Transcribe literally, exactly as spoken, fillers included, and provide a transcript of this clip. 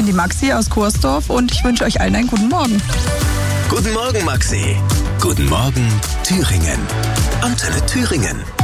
bin die Maxi aus Korsdorf und ich wünsche euch allen einen guten Morgen. Guten Morgen, Maxi. Guten Morgen, Thüringen. Antenne Thüringen.